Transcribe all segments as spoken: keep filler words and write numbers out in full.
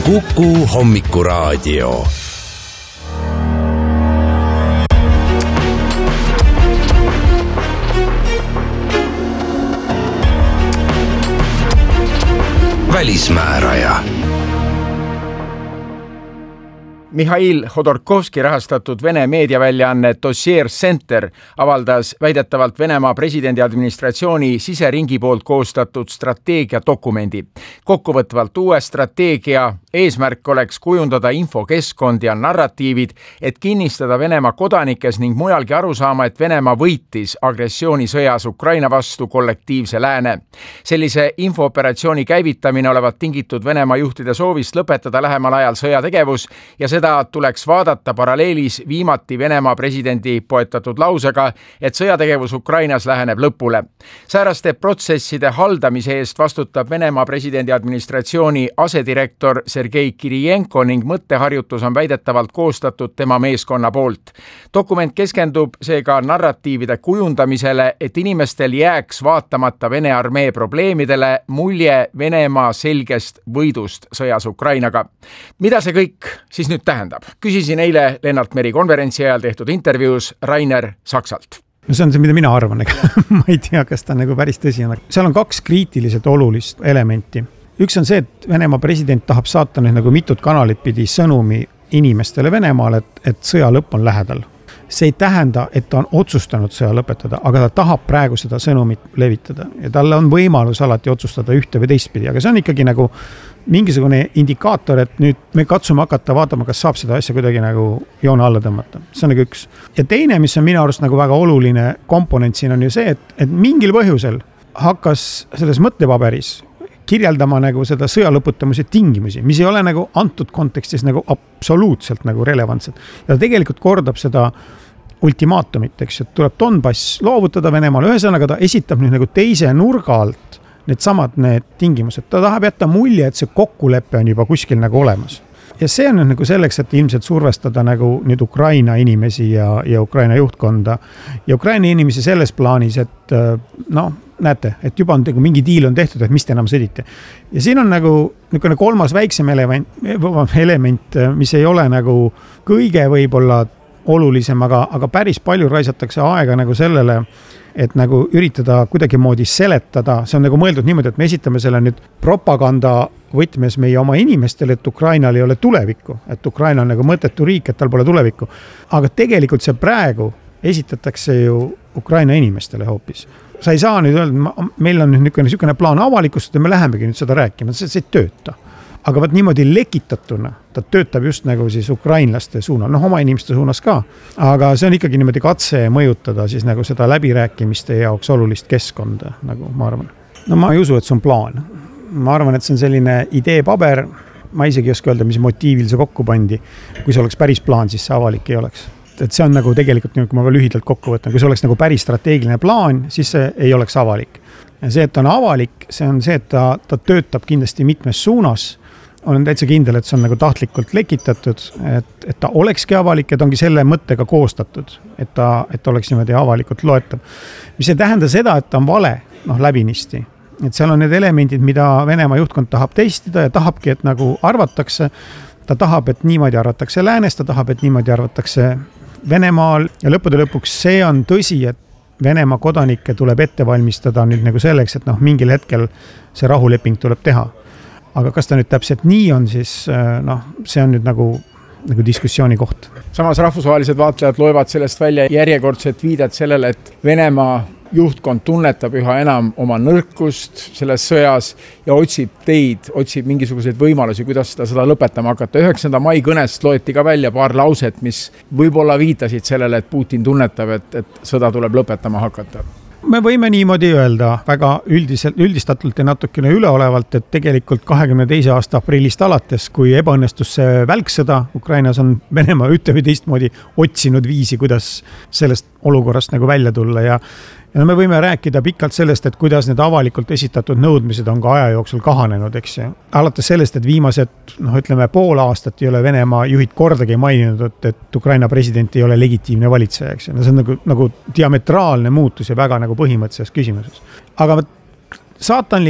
Kuku Hommikuraadio. Välismääraja. Mihhail Hodorkovski rahastatud Vene meediaväljaanne Dossier Center avaldas väidetavalt Venemaa presidendi administratsiooni siseringi poolt koostatud strateegiadokumendi. Kokkuvõtvalt uue strateegia eesmärk oleks kujundada infokeskkond ja narratiivid, et kinnistada Venemaa kodanikes ning mujalgi aru saama, et Venemaa võitis agressioonisõjas Ukraina vastu kollektiivse lääne. Sellise infooperatsiooni käivitamine olevat tingitud Venemaa juhtide soovist lõpetada lähemal ajal sõjategevus ja seda tuleks vaadata paralleelis viimati Venemaa presidendi poetatud lausega, et sõjategevus Ukrainas läheneb lõpule. Sääraste protsesside haldamise eest vastutab Venemaa presidendi administratsiooni asedirektor Sergei Kirijenko ning mõtteharjutus on väidetavalt koostatud tema meeskonna poolt. Dokument keskendub seega narratiivide kujundamisele, et inimestel jääks vaatamata Vene armee probleemidele mulje Venemaa selgest võidust sõjas Ukrainaga. Mida see kõik siis nüüd tähendab? Küsisin eile Lennart Meri konverentsi ajal tehtud intervjuus Rainer Saksalt. No see on see, mida mina arvan. Ma ei tea, kas ta nagu päris tõsi on. Seal on kaks kriitiliselt olulist elementi. Üks on see, et Venemaa president tahab saata nagu mitut kanalit pidi sõnumi inimestele Venemaal, et, et sõja lõpp on lähedal. See ei tähenda, et ta on otsustanud sõja lõpetada, aga ta tahab praegu seda sõnumit levitada. Ja talle on võimalus alati otsustada ühte või teistpidi, aga see on ikkagi nagu mingisugune indikaator, et nüüd me katsume hakata vaatama, kas saab seda asja kuidagi nagu joone alla tõmmata. See on nagu üks. Ja teine, mis on minu arust nagu väga oluline komponent siin on ju see, et, et mingil põhjusel hakkas selles mõttepaberis kirjeldama nagu seda sõja lõputamise tingimusi, mis ei ole nagu antud kontekstis nagu absoluutselt nagu relevantsed. Ja tegelikult kordab seda ultimaatumit, eks, et tuleb Donbass loovutada Venemaal. Ühesõnaga ta esitab nüüd nagu teise nurga alt need samad need tingimused. Ta tahab jätta mulje, et see kokkulepe on juba kuskil nagu olemas. Ja see on nagu selleks, et ilmselt survestada nagu nüüd Ukraina inimesi ja, ja Ukraina juhtkonda. Ja Ukraina inimesi selles plaanis, et noh, näete, et juba on mingi diil on tehtud, et mis te enam sõdite. Ja siin on nagu niisugune kolmas väiksem element, element, mis ei ole nagu kõige võib-olla olulisem, aga, aga päris palju raisatakse aega nagu sellele, et nagu üritada kuidagi moodi seletada. See on nagu mõeldud niimoodi, et me esitame selle nüüd propaganda võtmes meie oma inimestele, et Ukrainal ei ole tulevikku, et Ukraina on nagu mõttetu riik, et tal pole tulevikku. Aga tegelikult see praegu esitatakse ju Ukraina inimestele hoopis. Sa ei saa nüüd öelda, meil on nüüd niisugune plaan avalikust, ja me lähemegi nüüd seda rääkima, see, see ei tööta. Aga vaat niimoodi lekitatuna, ta töötab just nagu siis ukrainlaste suunal, noh oma inimeste suunas ka, aga see on ikkagi niimoodi katse mõjutada siis nagu seda läbirääkimiste jaoks olulist keskkonda, nagu ma arvan. No ma ei usu, et see on plaan. Ma arvan, et see on selline ideepaber, ma isegi ei oska öelda, mis motiivil see kokku pandi. Kui see oleks päris plaan, siis see avalik ei oleks. Et see on nagu tegelikult, kui ma veel lühidalt kokku võtan, kui see oleks nagu päris strateegiline plaan, siis see ei oleks avalik. Ja see, et ta on avalik, see on see, et ta, ta töötab kindlasti mitmes suunas. Olen täitsa kindel, et see on nagu tahtlikult lekitatud, et, et ta olekski avalik ja ta ongi selle mõttega koostatud, et ta et oleks niimoodi avalikult loetav. Mis ei tähenda seda, et ta on vale, noh läbinisti. Et seal on need elemendid, mida Venemaa juhtkond tahab testida ja tahabki, et nagu arvatakse, ta tahab, et niimoodi arvatakse läänes, ta tahab, et niimoodi arvatakse Venemaal ja lõppude lõpuks see on tõsi, et Venemaa kodanikke tuleb ette valmistada nüüd nagu selleks, et noh, mingil hetkel see rahuleping tuleb teha. Aga kas ta nüüd täpselt nii on, siis noh, see on nüüd nagu, nagu diskussiooni koht. Samas rahvusvahelised vaatlejad loevad sellest välja järjekordset viidet sellele, et Venemaa juhtkond tunnetab üha enam oma nõrkust selles sõjas ja otsib teid, otsib mingisuguseid võimalusi, kuidas seda, seda lõpetama hakata. üheksanda mai kõnest loeti ka välja paar lauset, mis võib-olla viitasid sellele, et Putin tunnetab, et, et sõda tuleb lõpetama hakata. Me võime niimoodi öelda väga üldiselt, üldistatult ja natukene üleolevalt, et tegelikult kahekümne teise aasta aprillist alates, kui ebaõnnestus see välksõda, Ukrainas on Venemaa ühte või teistmoodi otsinud viisi, kuidas sellest olukorrast nagu välja tulla ja Ja me võime rääkida pikalt sellest, et kuidas need avalikult esitatud nõudmised on ka aja jooksul kahanenud, eks ju. Alates sellest, et viimased, noh ütleme, pool aastat ei ole Venemaa juhid kordagi maininud, et, et Ukraina president ei ole legitiimne valitseja, eks ju. No see on nagu, nagu diametraalne muutus ja väga nagu põhimõttelises küsimuses. Aga saatanlik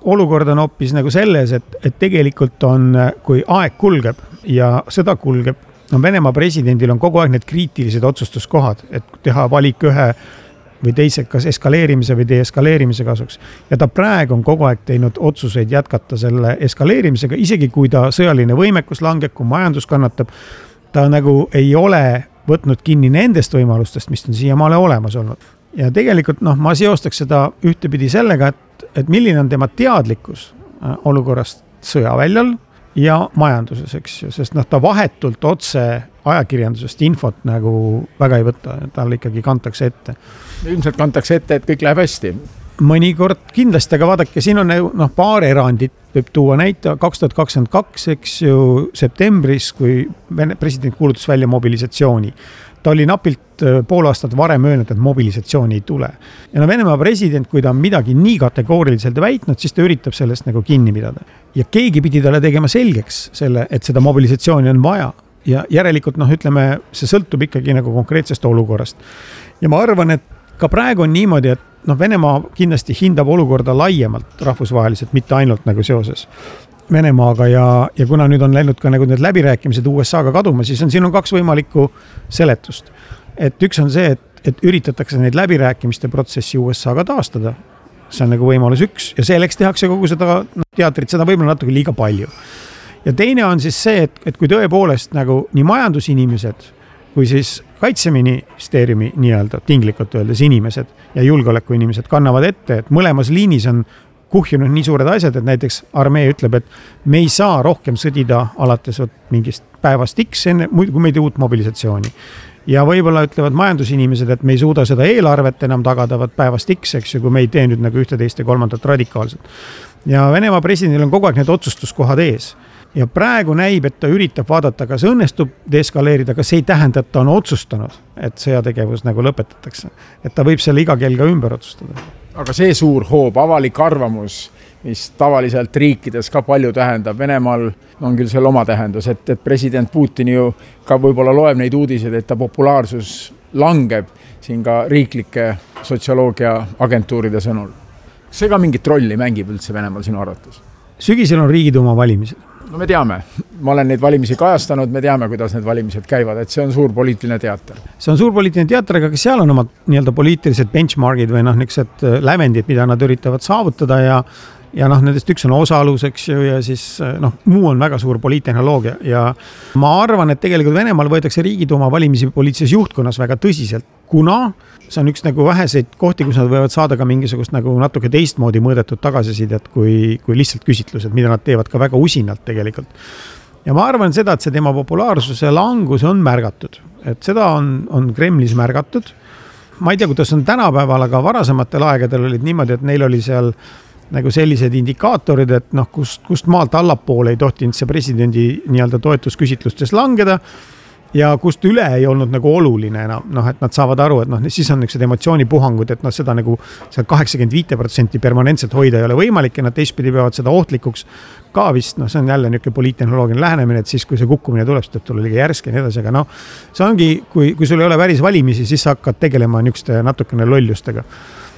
olukord on hoopis nagu selles, et, et tegelikult on, kui aeg kulgeb ja sõda kulgeb, no Venemaa presidendil on kogu aeg need kriitilised otsustuskohad, et teha valik ühe või teise, kas eskaleerimise või deeskaleerimise kasuks. Ja ta praegu on kogu aeg teinud otsuseid jätkata selle eskaleerimisega, isegi kui ta sõjaline võimekus langeb, kui majandus kannatab, ta nagu ei ole võtnud kinni nendest võimalustest, mis on siiamaale olemas olnud. Ja tegelikult noh, ma seostaks seda ühtepidi sellega, et, et milline on tema teadlikkus olukorrast sõjaväljal ja majanduses, eks ju, sest noh, ta vahetult otse ajakirjandusest infot nagu väga ei võta, tal ikkagi kantakse ette. Ilmselt kantakse ette, et kõik läheb hästi. Mõnikord kindlasti, aga vaadake, siin on noh, paar erandit, võib tuua näite kaks tuhat kakskümmend kaks, eks ju, septembris, kui president kuulutas välja mobilisatsiooni. Ta oli napilt pool aastat varem öelnud, et mobilisatsiooni ei tule. Ja no Venemaa president, kui ta on midagi nii kategooriliselt väitnud, siis ta üritab sellest nagu kinni pidada. Ja keegi pidi talle tegema selgeks selle, et seda mobilisatsiooni on vaja. Ja järelikult, noh, ütleme, see sõltub ikkagi nagu konkreetsest olukorrast. Ja ma arvan, et ka praegu on niimoodi, et noh, Venemaa kindlasti hindab olukorda laiemalt rahvusvaheliselt, mitte ainult nagu seoses Venemaaga ja, ja kuna nüüd on läinud ka nagu need läbirääkimised U S A-ga kaduma, siis on, siin on kaks võimalikku seletust. Et üks on see, et, et üritatakse neid läbirääkimiste protsessi U S A-ga taastada. See on nagu võimalus üks ja selleks tehakse kogu seda no, teatrit, seda võib-olla natuke liiga palju. Ja teine on siis see, et, et kui tõepoolest nagu nii majandusinimesed kui siis kaitseministeeriumi nii-öelda tinglikult öeldes inimesed ja julgeolekuinimesed kannavad ette, et mõlemas liinis on kuhjunud nii suured asjad, et näiteks armee ütleb, et me ei saa rohkem sõdida alates mingist päevast X, enne, kui me ei tee uut mobilisatsiooni. Ja võib-olla ütlevad majandusinimesed, et me ei suuda seda eelarvet enam tagadavat päevast X, eks ju, kui me ei tee nüüd nagu ühte teist ja kolmandat radikaalselt. Ja Venemaa presidendil on kogu aeg need otsustuskohad ees. Ja praegu näib, et ta üritab vaadata, kas õnnestub deeskaleerida, kas ei tähenda, et ta on otsustanud, et sõjategevus nagu lõpetatakse. Et ta võib selle iga kell ka ümber otsustada. Aga see suur hoob, avalik arvamus, mis tavaliselt riikides ka palju tähendab, Venemaal on küll seal oma tähendus, et, et president Putin ju ka võib-olla loeb neid uudiseid, et ta populaarsus langeb siin ka riiklike sotsioloogia agentuuride sõnul. See ka mingit rolli mängib üldse Venemaal sinu arvates? Sügisel on Riigiduuma valimised. No me teame, ma olen neid valimisi kajastanud, me teame, kuidas need valimised käivad, et see on suur poliitiline teater. See on suur poliitiline teater, aga seal on oma nii-öelda poliitilised benchmarkid või noh, niised lävendid, mida nad üritavad saavutada ja ja noh, nendest üks on osaluseks ju ja siis noh, muu on väga suur poliittehnoloogia ja ma arvan, et tegelikult Venemaal võetakse Riigiduuma valimisi poliitilises juhtkonnas väga tõsiselt, kuna see on üks nagu väheseid kohti, kus nad võivad saada ka mingisugust nagu natuke teistmoodi mõõdetud tagasisidet kui, kui lihtsalt küsitlused, mida nad teevad ka väga usinalt tegelikult. Ja ma arvan seda, et see tema populaarsuse langus on märgatud, et seda on, on Kremlis märgatud. Ma ei tea, kuidas on tänapäeval, aga varasematel aegadel olid niimoodi, et neil oli seal nagu sellised indikaatorid, et noh, kust, kust maalt allapoole ei tohtinud see presidendi nii-öelda toetusküsitlustes langeda ja kust üle ei olnud nagu oluline enam, noh, et nad saavad aru, et noh, siis on niisugused emotsioonipuhangud, et noh, seda nagu seal kaheksakümmend viis protsenti permanentselt hoida ei ole võimalik ja nad teistpidi peavad seda ohtlikuks ka vist, noh, see on jälle niisugune poliittehnoloogiline lähenemine, et siis, kui see kukkumine tuleb, siis tuleb liiga järske ja nii edasi, aga noh, see ongi, kui, kui sul ei ole päris valimisi, siis sa hakkad tegelema niisuguste natukene lollustega.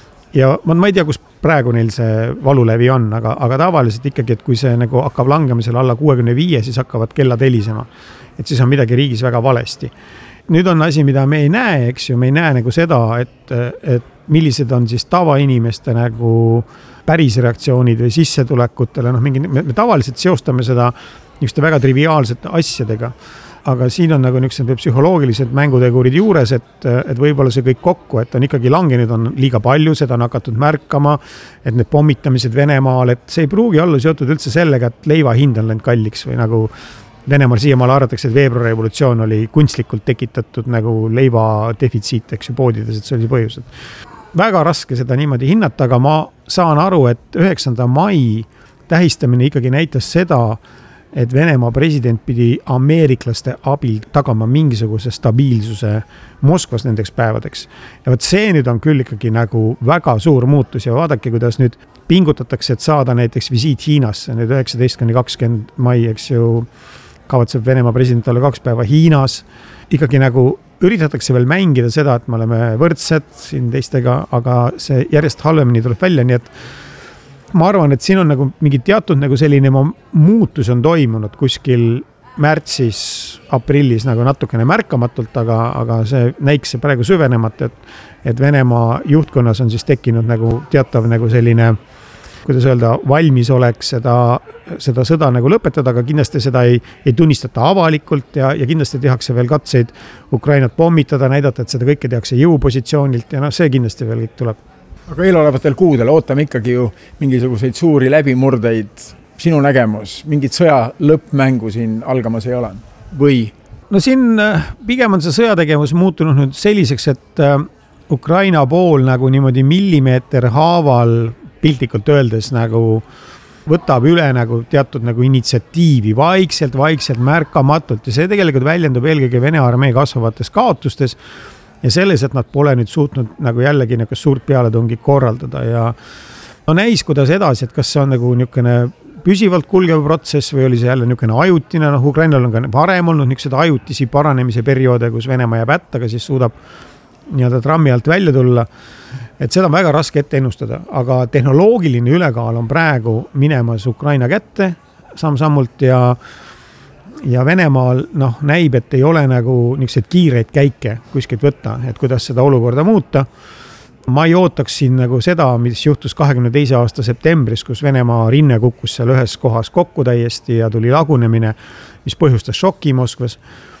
Ja ma, ma ei tea, kus praegu neil see valulevi on, aga, aga tavaliselt ikkagi, et kui see nagu hakkab langemisel alla kuuekümne viie, siis hakkavad kellad helisema. Et siis on midagi riigis väga valesti. Nüüd on asi, mida me ei näe, eks ju, me ei näe nagu seda, et, et millised on siis tavainimeste nagu päris reaktsioonid või sissetulekutele, noh, mingi, me, me tavaliselt seostame seda niisuguste väga triviaalsete asjadega. Aga siin on nagu niisugused psühholoogilised mängutegurid juures, et, et võib-olla see kõik kokku, et on ikkagi langenud, on liiga palju, seda on hakatud märkama, et need pommitamised Venemaal, et see ei pruugi olla seotud üldse sellega, et leiva hind on läinud kalliks või nagu Venemaal siiamaal arvatakse, et veebruarrevolutsioon oli kunstlikult tekitatud nagu leiva defitsiit, eks ju, poodides, et see oli põhjused. Väga raske seda niimoodi hinnata, aga ma saan aru, et üheksanda mai tähistamine ikkagi näitas seda, et Venemaa president pidi ameeriklaste abil tagama mingisuguse stabiilsuse Moskvas nendeks päevadeks. Ja võt see nüüd on küll ikkagi nagu väga suur muutus ja vaadake, kuidas nüüd pingutatakse, et saada näiteks visiit Hiinasse, nüüd üheksateist kuni kakskümmend mai, eks ju, kavatseb Venemaa president olla kaks päeva Hiinas. Ikkagi nagu üritatakse veel mängida seda, et me oleme võrdsed siin teistega, aga see järjest halvemini tuleb välja, nii et ma arvan, et siin on nagu mingi teatud nagu selline muutus on toimunud kuskil märtsis, aprillis nagu natukene märkamatult, aga, aga see näikse praegu süvenemata, et, et Venemaa juhtkonnas on siis tekkinud nagu teatav nagu selline, kuidas öelda, valmis oleks seda, seda sõda nagu lõpetada, aga kindlasti seda ei, ei tunnistata avalikult ja, ja kindlasti tehakse veel katseid Ukrainat pommitada, näidata, et seda kõike tehakse jõupositsioonilt ja noh, see kindlasti veel kõik tuleb. Aga eelolevatel kuudel ootame ikkagi ju mingisuguseid suuri läbimurdeid. Sinu nägemus, mingit sõja lõppmängu siin algamas ei ole? Või? No siin pigem on see sõjategevus muutunud nüüd selliseks, et Ukraina pool nagu niimoodi millimeeter haaval piltlikult öeldes nagu võtab üle nagu teatud nagu initsiatiivi vaikselt, vaikselt, märkamatult ja see tegelikult väljendub eelkõige Vene armee kasvavates kaotustes ja selles, et nad pole nüüd suutnud nagu jällegi nagu suurt pealetungi korraldada ja no näis, kuidas edasi, et kas see on nagu niisugune püsivalt kulgev protsess või oli see jälle niisugune ajutine, noh Ukrainal on ka varem olnud niisugused ajutisi paranemise perioode, kus Venemaa jääb ätta, aga siis suudab nii-öelda trammi alt välja tulla. Et seda on väga raske ette ennustada, aga tehnoloogiline ülekaal on praegu minemas Ukraina kätte samm-sammult ja ja Venemaal noh, näib, et ei ole nagu niisuguseid kiireid käike kuskilt võtta, et kuidas seda olukorda muuta. Ma ei ootaks siin nagu seda, mis juhtus kahekümne teise aasta septembris, kus Venemaa rinne kukkus seal ühes kohas kokku täiesti ja tuli lagunemine, mis põhjustas šoki Moskvas.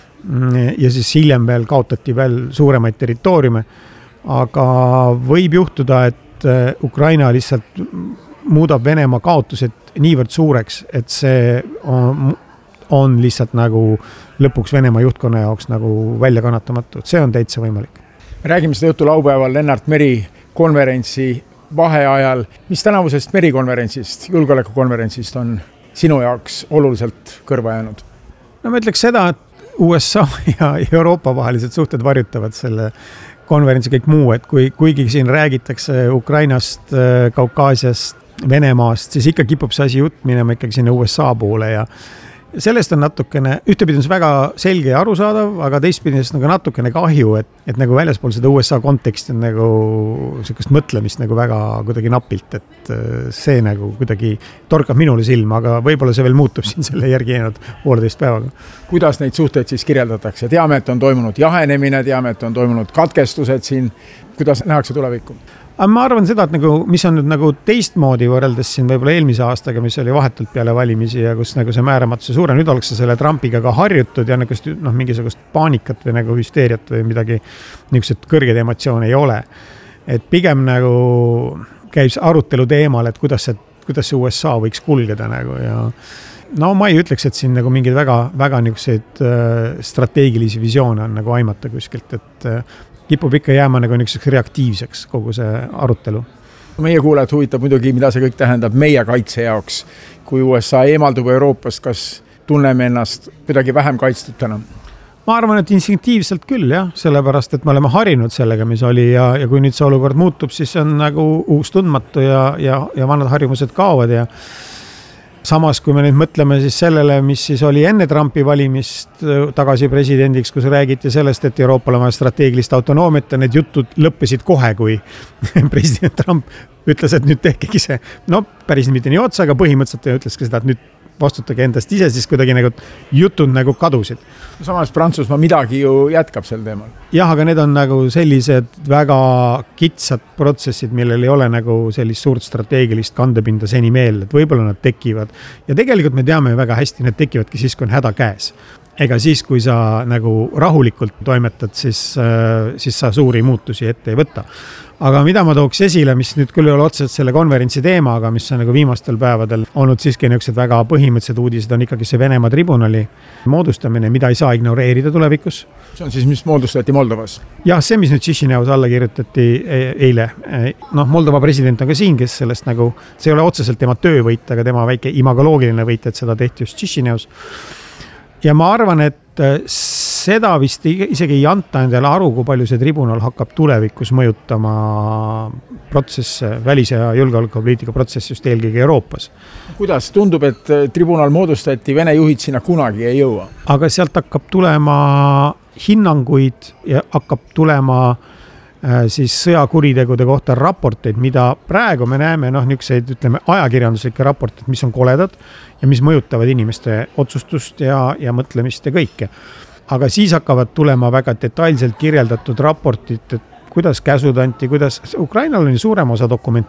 Ja siis hiljem veel kaotati veel suuremaid territooriume. Aga võib juhtuda, et Ukraina lihtsalt muudab Venemaa kaotused niivõrd suureks, et see on, on lihtsalt nagu lõpuks Venemaa juhtkonna jaoks nagu välja kannatamatu. See on täitsa võimalik. Räägime seda juttu laupäeval Lennart Meri konverentsi vaheajal. Mis tänavusest merikonverentsist, julgeolekukonverentsist on sinu jaoks oluliselt kõrva jäänud? No ma ütleks seda, et U S A ja Euroopa vahelised suhted varjutavad selle konverentsi kõik muu, et kui, kuigi siin räägitakse Ukrainast, Kaukaasiast, Venemaast, siis ikka kipub see asi jutt minema ikkagi sinna U S A poole ja sellest on natukene, ühtepidi on see väga selge ja arusaadav, aga teistpidi on nagu natukene kahju, et, et nagu väljaspool seda U S A konteksti on nagu sellist mõtlemist nagu väga kuidagi napilt, et see nagu kuidagi torkab minule silma, aga võib-olla see veel muutub siin selle järgi jäänud pooleteist päevaga. Kuidas neid suhteid siis kirjeldatakse? Teame, et on toimunud jahenemine, teame, et on toimunud katkestused siin. Kuidas nähakse tulevikku? Aga ma arvan seda, et nagu, mis on nüüd nagu teistmoodi võrreldes siin võib-olla eelmise aastaga, mis oli vahetult peale valimisi ja kus nagu see määramatuse suure, nüüd oleks selle Trumpiga ka harjutud ja nagu noh, mingisugust paanikat või nagu hüsteeriat või midagi niisugused kõrged emotsioone ei ole. Et pigem nagu käib arutelu teemal, et kuidas see, kuidas see U S A võiks kulgeda nagu ja no ma ei ütleks, et siin nagu mingeid väga, väga niisuguseid äh, strateegilisi visioone on nagu aimata kuskilt, et äh, kipub ikka jääma nagu niisuguseks reaktiivseks kogu see arutelu. Meie kuulajad huvitab muidugi, mida see kõik tähendab meie kaitse jaoks. Kui U S A eemaldub Euroopast, kas tunneme ennast kuidagi vähem kaitstutena? Ma arvan, et instinktiivselt küll, jah, sellepärast, et me oleme harinud sellega, mis oli ja, ja kui nüüd see olukord muutub, siis on nagu uus tundmatu ja, ja, ja vanad harjumused kaovad ja samas, kui me nüüd mõtleme siis sellele, mis siis oli enne Trumpi valimist tagasi presidendiks, kus räägiti sellest, et Euroopal on strateegilist autonoomiat ja need jutud lõppesid kohe, kui president Trump ütles, et nüüd tehkegi see, no päris mitte nii otsa, aga põhimõtteliselt ütles ka seda, et nüüd vastutage endast ise, siis kuidagi nagu jutud nagu kadusid. Samas Prantsusmaa midagi ju jätkab sel teemal. Jah, aga need on nagu sellised väga kitsad protsessid, millel ei ole nagu sellist suurt strateegilist kandepinda seni meel, et võib-olla nad tekivad. Ja tegelikult me teame väga hästi, need tekivadki siis, kui on häda käes. Ega siis, kui sa nagu rahulikult toimetad, siis, siis sa suuri muutusi ette ei võtta. Aga mida ma tooks esile, mis nüüd küll ei ole otseselt selle konverentsi teema, aga mis on nagu viimastel päevadel olnud siiski niisugused väga põhimõttelised uudised, on ikkagi see Venemaa tribunali moodustamine, mida ei saa ignoreerida tulevikus. See on siis, mis moodustati Moldovas? Jah, see, mis nüüd Chisinevus alla kirjutati eile. Noh, Moldova president on ka siin, kes sellest nagu, see ei ole otseselt tema töövõit, aga tema väike imagoloogiline võit, et seda tehti just Chisinevus. Ja ma arvan, et seda vist isegi ei anta endale aru, kui palju see tribunal hakkab tulevikus mõjutama protsesse, välis- ja julgeolekupoliitika protsess just eelkõige Euroopas. Kuidas tundub, et tribunal moodustati, Vene juhid sinna kunagi ei jõua? Aga sealt hakkab tulema hinnanguid ja hakkab tulema siis sõjakuritegude kohta raporteid, mida praegu me näeme, noh, niisuguseid, ütleme, ajakirjanduslikke raporteid, mis on koledad ja mis mõjutavad inimeste otsustust ja, ja mõtlemist ja kõike. Aga siis hakkavad tulema väga detailselt kirjeldatud raportid, et kuidas käsud anti, kuidas Ukrainal oli suurem osa dokument